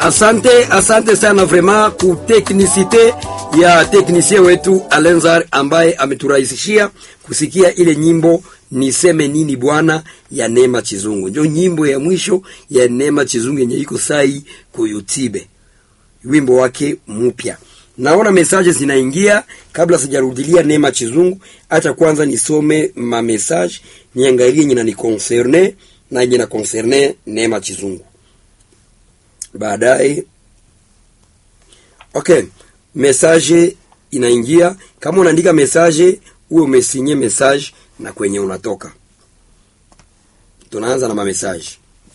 Asante sana vraiment ku teknisite ya teknisie wetu Alenzar ambaye ameturahisishia kusikia ile nyimbo Niseme Nini Bwana ya Neema Chizungu. Ndio nyimbo ya mwisho ya Neema Chizungu yenye iko sai ku YouTube. Wimbo wake mpya. Naona messages zinaingia kabla sijarudilia Neema Chizungu. Acha kwanza nisome ma message niangalie nyina ni concerne na nyina concerne Neema Chizungu. Baadaye okay, message inaingia. Kama unaandika message uwe umesinye message na kwenye unatoka. Tunaanza na ma message.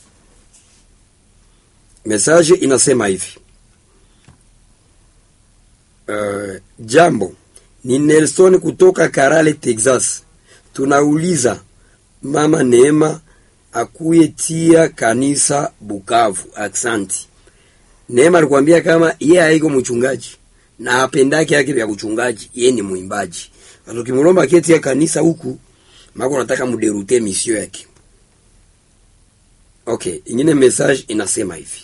Message inasema hivi. Jambo, ni Nelson kutoka Karale, Texas. Tunauliza Mama Neema akuyetia kanisa Bukavu. Aksanti. Neema alikwambia kama yeye haiko mchungaji na hapendaki yake vya kuchungaji, yeye ni muimbaji. Tukimlomba keti ya kanisa huku, mako nataka muderute misio yake. Okay, ingine message inasema hivi.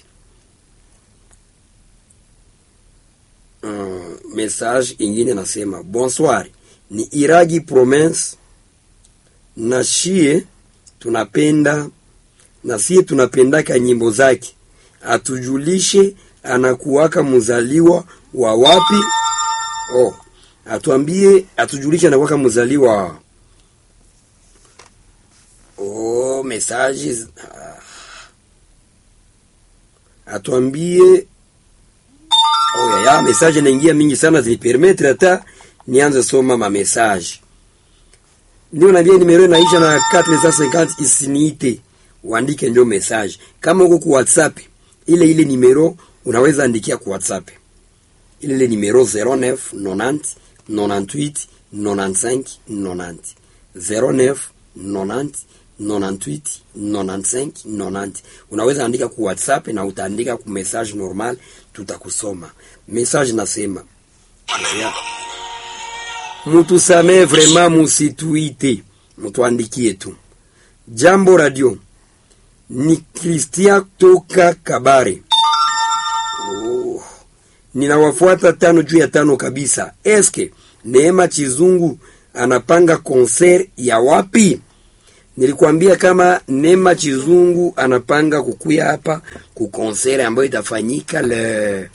Message ingine nasema bonsoir, ni Iragi Province na shie tunapenda na sie tunapendaka nyimbo zake. Atujulishe anakuwaka mzaliwa wa wapi? Atujulishe anakuwaka mzaliwa. Messages. Atuambie. Message inaingia mingi sana zinipermettre hata nianze soma ma message. Ndio naambia numero inaisha na 450 isiniite. Uandike ndio message. Kama uko ku WhatsApp, ile numero unaweza andikia ku WhatsApp. Ile numero 09 90 98 95 90. 09 90 98 95 90. Unaweza andika ku WhatsApp na utaandika ku message normal, tutakusoma. Message nasema Mutu same vraiment musituite, mutu andikie tu. Jambo radio, ni Christian toka Kabare. Ninawafuata 5 juu ya 5 kabisa. Eske Neema Chizungu anapanga concert ya wapi? Nilikwambia kama Neema Chizungu anapanga kukuya hapa ku concert ambayo itafanyika le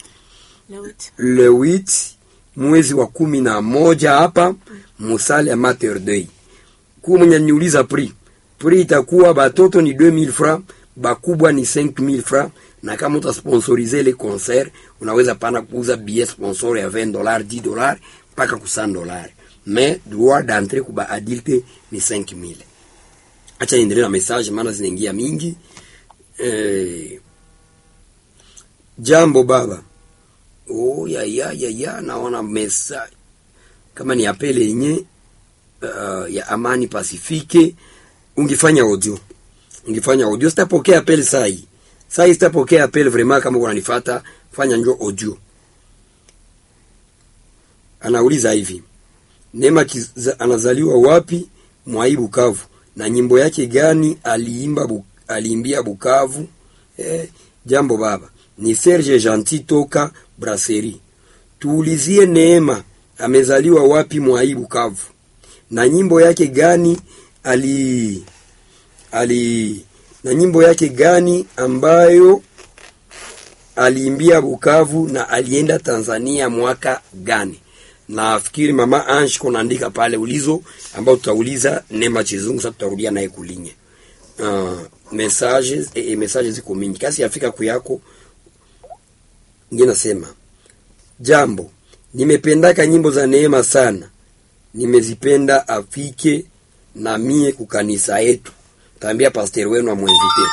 8 mwezi wa 11 hapa Musale Mater Dei. Kwa mwenye niuliza prix itakuwa batoto ni 2000 francs, bakubwa ni 5000 francs, na kama utasponsorize le concert unaweza pana kuuza billet sponsor ya $20, $10 mpaka ku $100. Mais droit d'entrée kuba adulte ni 5000. Acha niendelee na message maana zinaingia mingi. Jambo baba. Naona message kama ni apele yenye ya Amani Pacifique. Ungefanya audio sitapokea apele sai sitapokea apele vraiment. Kama unanifuata fanya njo audio. Anauliza hivi, Neema anazaliwa wapi? Mwai Bukavu. Na nyimbo yake gani aliimbia Bukavu? Jambo baba, ni Serge Gentil toka Brasserie. Tuulizie Neema amezaliwa wapi Mwai Bukavu, na nyimbo yake gani na nyimbo yake gani ambayo aliimbia Bukavu, na alienda Tanzania mwaka gani? Nafikiri mama Ange kunaandika pale ulizo ambao tutauliza Neema Chizungu. Sasa tutarudia naye kulinye messages ziko mingi. Kasi afika kuyako ngine nasema, jambo, nimependaka nyimbo za Neema sana, nimezipenda, afike na mie kukanisa yetu. Taambia pastor wenu amwinvite.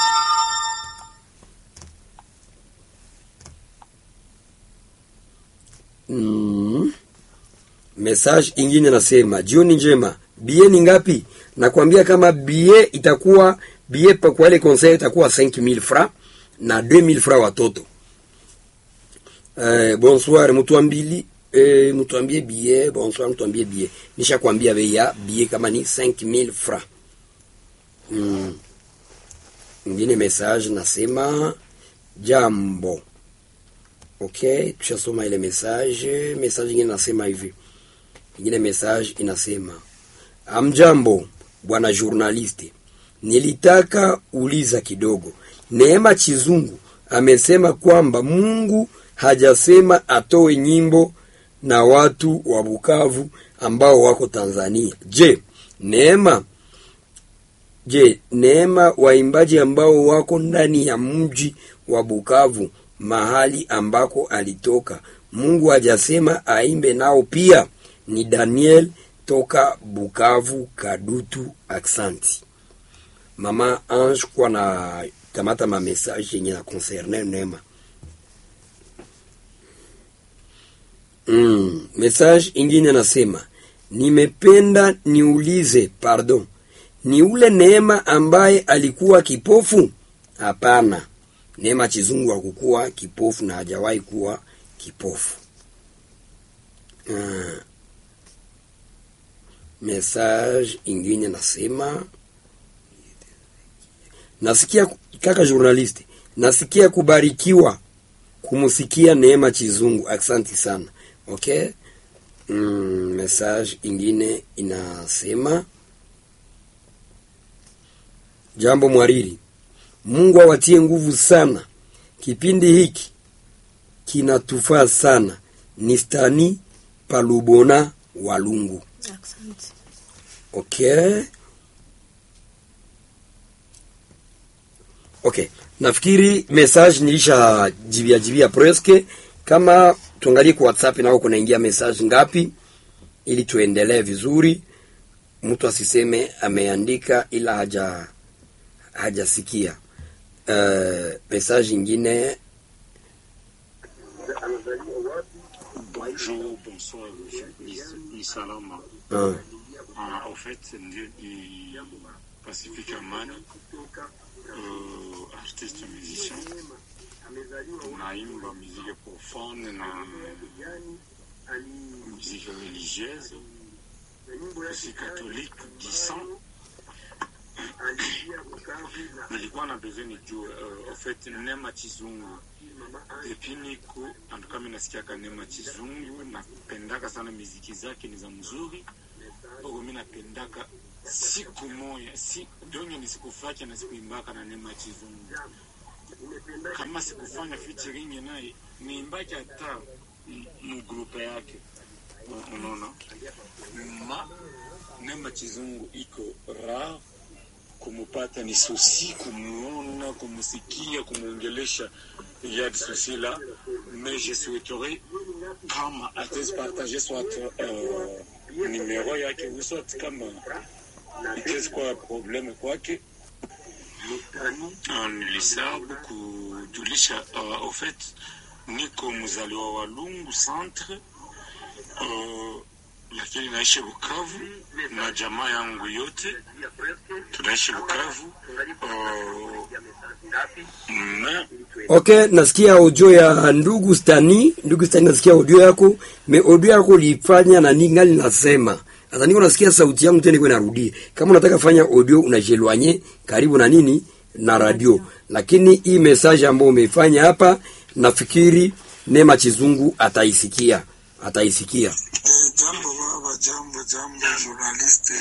Message ingine nasema, jioni njema, bie ni ngapi? Nakwambia kama bie itakuwa bie kwa ile concert itakuwa 5000 francs na 2000 francs watoto. Bonsoir, mutuambie bie. Bonsoir, mutuambie bie. Nishakwambia bei ya bie kama ni 5000 francs. Ngine message nasema, jambo, Okay, tushasoma ile message. Message nyingine inasema hivi. Ingine message inasema, amjambo bwana journaliste. Nilitaka uliza kidogo. Neema Chizungu amesema kwamba Mungu hajasema atoe nyimbo na watu wa Bukavu ambao wako Tanzania. Je, Neema waimbaji ambao wako ndani ya mji wa Bukavu mahali ambako alitoka, Mungu hajasema aimbe nao pia? Ni Daniel toka Bukavu Kadutu, aksanti. Mama Ange kwa na kamata ma message yenye na concerne Neema. Message ingine nasema, nimependa niulize, pardon, ni ule Neema ambaye alikuwa kipofu? Hapana, Neema Chizungu hakukuwa kipofu na hajawahi kuwa kipofu. Message ingine nasema, nasikia kaka journalist, nasikia kubarikiwa kumusikia Neema Chizungu, asante sana. Okay. Message ingine inasema, jambo mwariri, Mungu awatie nguvu sana, kipindi hiki kinatufaa sana. Ni Stani Palubona Walungu. Asante. Okay, nafikiri message nilisha jibia presque. Kama tuangalie kwa WhatsApp nao kunaingia message ngapi ili tuendelee vizuri. Mtu asiseme ameandika ila hajasikia. Message ingine. Bonjour, bonsoir, ni salama. En fait, ni Pacifique Amani, artiste musicien. Naimba musique profonde na musique religieuse, aussi catholique, disant. Nilikuwa na besoin nijue, en fait, Neema Chizungu. Depuis niko, en tout cas mimi nasikia Neema Chizungu, napendaka sana muziki zake ni za mzuri. Bado mimi napendaka siku moja, donyo nisikufanya na sikuimbaka na Neema Chizungu. Kama sikufanya featuring naye, niimbake hata mu group yake. Unaona? Neema Chizungu iko rare kumupata, ni souci kumuona, kumusikia, kumuongelesha. Il y a des soucis là, mais je souhaiterais kama ataweza partager soit numéro yake ou soit kama itaweza kwa problème kwake. Nilisahau kujulisha, au fait niko mzaliwa wa Lungu centre, lakini naishi Bukavu na jamaa yangu yote tunaishi Bukavu. Okay, nasikia audio ya ndugu Stani. Ndugu Stani, nasikia audio yako. Audio yako ulifanya na ningali nasema. Sasa niko nasikia sauti yangu tena iko inarudia. Kama unataka fanya audio unajelwanye karibu na nini na radio. Lakini hii message ambayo umefanya hapa nafikiri Neema Chizungu ataisikia. Jambo baba, jambo journaliste.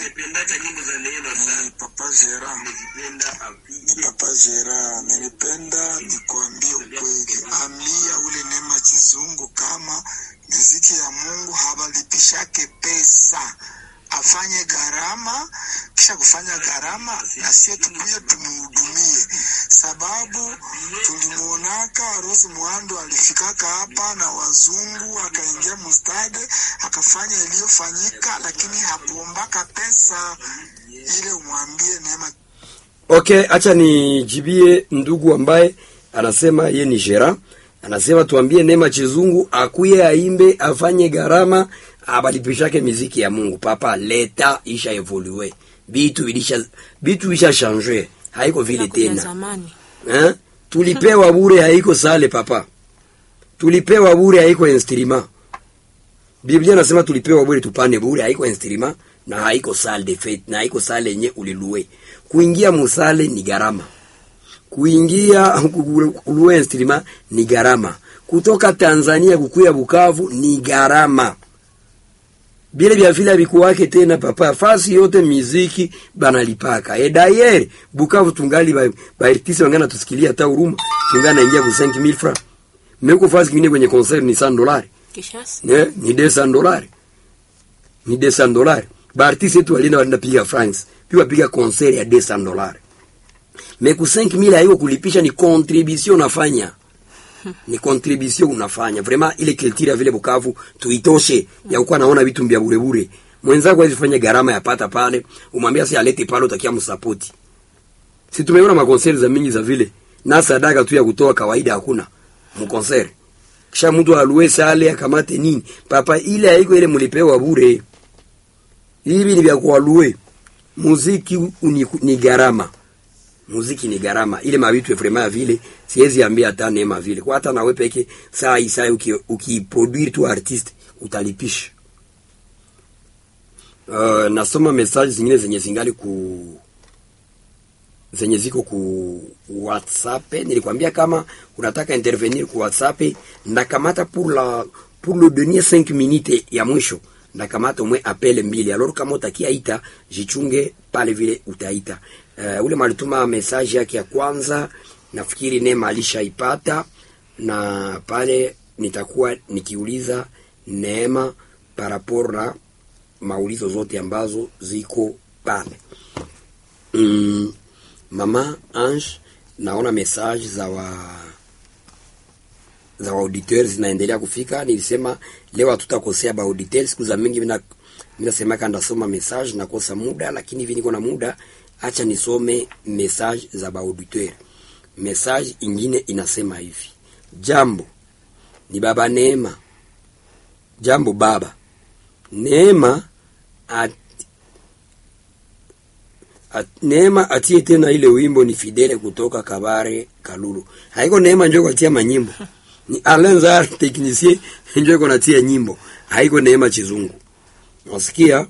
Papa Gera, nilipenda nikuambie ukweli. Ambia ule Neema Chizungu kama muziki ya Mungu habalipishake pesa. Afanye gharama, kisha kufanya gharama na sio tukuye tumuhudumie. Sababu tulimuonaka Rose Muhando alifikaka hapa na wazungu, akaingia mustade, akafanya iliyofanyika, lakini hakuombaka pesa. Ile umwambie Neema. Okay, acha nijibie ndugu ambaye anasema ye ni Gera. Anasema tuambie Neema Chizungu akuye aimbe, afanye gharama, abalipishake muziki ya Mungu. Papa, leta isha evolue. Bitu isha changer. Haiko vile tena. Tulipewa bure, haiko sale papa. Tulipewa bure, haiko instrument. Biblia nasema tulipewa bure tupane bure, haiko instrument na haiko salle de fête, na haiko salle yenye ulilue. Kuingia musale ni gharama. Kuingia kulue instrument ni gharama. kutoka Tanzania kukuya Bukavu ni gharama. Bile bia vile bikuwake tena papa fasi yote muziki banalipaka. D'ailleurs Bukavu tungali ba artiste wangana tusikilia hata huruma tungana ingia ku 5000 francs. Meko fasi kingine kwenye concert ni $100. Kishasi. Ni $200. Ni $200. Ba artiste tu walienda piga France. Pia piga concert ya $200. Meku 5000 hayo kulipisha ni contribution unafanya. Ni contribution unafanya. Vraiment ile culture vile Bukavu tuitoshe ya kuwa naona vitu mbia bure bure. Mwenzako azifanye gharama ya pata pale, umwambia si alete pale utakia msupport. Si tumeona makonseri za mingi za vile. Na sadaka tu ya kutoa kawaida hakuna. Mkonseri. Kisha mtu aluwe sale akamate nini? Papa ile haiko ile mlipewa bure. Hivi ni vya kualuwe. Muziki ni gharama. Muziki ni gharama. Ile mabitu vraiment vile siwezi ambia hata neema vile. Kwa hata nawe peke saa ukiproduce tu artist utalipisha. Nasoma message zingine zenye zingali zenye ziko ku WhatsApp. Nilikwambia kama unataka intervenir ku WhatsApp ndakamata pour le dernier 5 minutes ya mwisho ndakamata mwe appel mbili. Alors kama utakia ita jichunge pale vile utaita. Ule malituma message yake ya kwanza nafikiri Neema alishaipata na pale nitakuwa nikiuliza Neema parapor na maulizo zote ambazo ziko pale. Mama Ange naona message za auditeurs zinaendelea kufika. Nilisema leo tutakosea ba auditeurs, siku za mingi mimi nasema kanda soma message na kosa muda, lakini hivi niko na muda, acha nisome message za ba auditeurs. Message ingine inasema hivi: jambo ni baba Neema. Jambo baba Neema Neema atie tena ile wimbo ni Fidele kutoka Kabare Kalulu. Haiko Neema njoo kutia manyimbo. Ni Alenzar technicien njoo kunatia nyimbo. Haiko Neema Chizungu. Unasikia?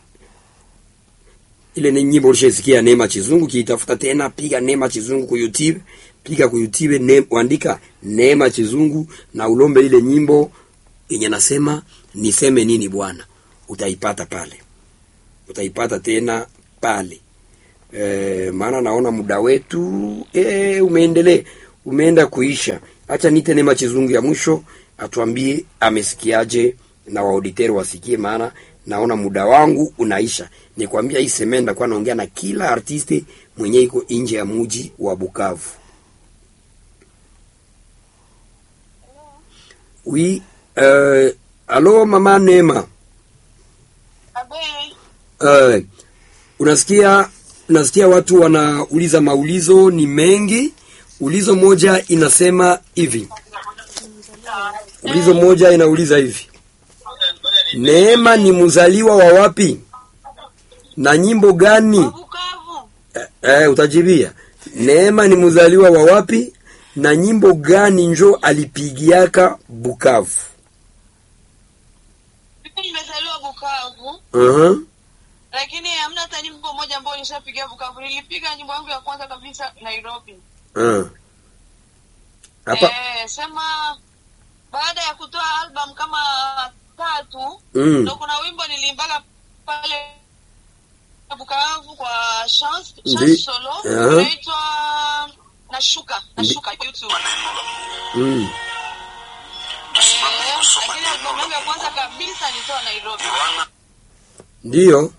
Ile ni nyimbo ulishasikia Neema Chizungu, kiitafuta tena piga Neema Chizungu ku YouTube, piga ku YouTube andika Neema Chizungu na ulombe ile nyimbo yenye nasema niseme nini bwana. Utaipata pale. Utaipata tena pale. Maana naona muda wetu umeenda kuisha. Acha nite Neema Chizungu ya mwisho atuambie amesikiaje na wauditeri wasikie, maana naona muda wangu unaisha. Nikwambia hii semenda kwa naongea na kila artiste mwenye iko nje ya mji wa Bukavu. Oui, allo mama Neema. Unasikia watu wanauliza maulizo ni mengi. Ulizo moja inasema hivi. Ulizo moja inauliza hivi: Neema ni mzaliwa wa wapi? Na nyimbo gani? Utajibia. Neema ni mzaliwa wa wapi? Na nyimbo gani njo alipigiaka Bukavu? Mimi nimezaliwa Bukavu. Lakini hamna hata nyimbo moja ambayo nishapigia Bukavu. Nilipiga nyimbo yangu ya kwanza kabisa Nairobi. Hapa sema baada ya kutoa album kama 3 ndio kuna wimbo niliimbaga pale Bukavu kwa chance solo inaitwa Nashuka YouTube. Lakini album yangu ya kwanza kabisa nilitoa Nairobi. Ndio.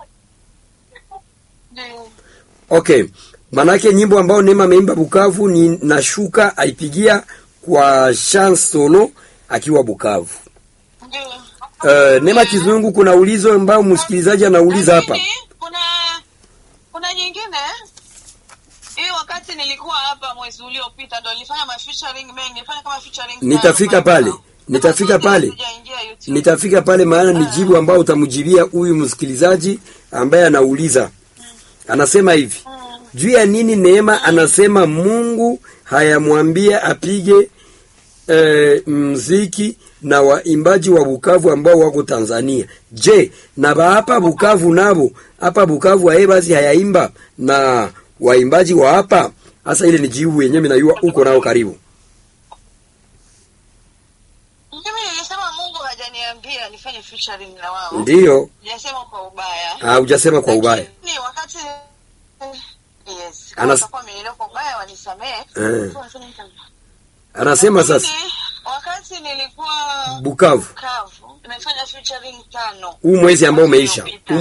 Okay. Manake nyimbo ambao Neema ameimba Bukavu ni Nashuka, alipigia kwa chance solo akiwa Bukavu. Neema Chizungu, kuna ulizo ambao msikilizaji anauliza hapa. Kuna nyingine. Hii wakati nilikuwa hapa mwezi uliopita ndo nilifanya featuring mengi, nilifanya kama featuring. Nitafika pale maana ni jibu ambao utamjibia huyu msikilizaji ambaye anauliza. Anasema hivi: juu ya nini Neema anasema Mungu hayamwambia apige mziki na waimbaji wa Bukavu ambao wako Tanzania? Je, na hapa Bukavu nabo hapa Bukavu basi hayaimba na waimbaji wa hapa? Hasa ile ni jibu yenyewe ninayua uko nao karibu. nifanye featuring na wao. Ndio. Hujasema kwa ubaya. Hujasema kwa ubaya. Ni wakati yes. Kwa mimi kwa ubaya wanisamehe. Anasema sasa wakati nilikuwa Bukavu nimefanya featuring 5 huu mwezi ambao umeisha.